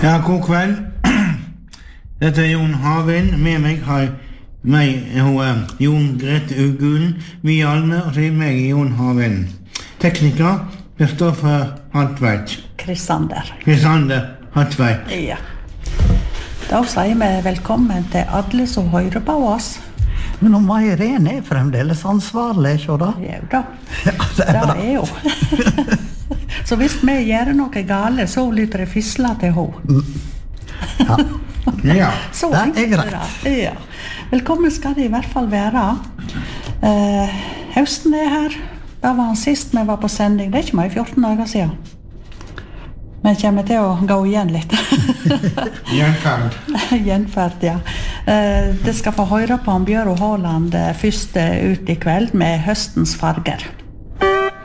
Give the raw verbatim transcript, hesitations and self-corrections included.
Ja, god kveld. Dette er Jon Havind. Med meg har meg, hun, Jon Grete Ugulen, vi Alme, og så er meg Jon Havind. Tekniker, Kristoffer Hartveit. Krisander. Krisander Hartveit. Ja. Da sier vi velkommen til alle som hører på oss. Men nå må Irene er fremdeles ansvarlig, ikke da? Ja da. Ja, det er bra. Det er jo. Så hvis vi gjør noe gale, så lytter det fisla til henne. Ja. Ja. Så Det er enkelt greit. det. Ja. Velkommen skal det i hvert fall være. Eh, høsten er her. Da var han sist vi var på sending. Det er ikke meg fjorten dager siden. Men kommer til å gå igjen litt. Gjenferd. Gjenferd, ja. Eh, det skal få høre på han Bjørn Håland eh, først eh, ut i kveld med høstens farger.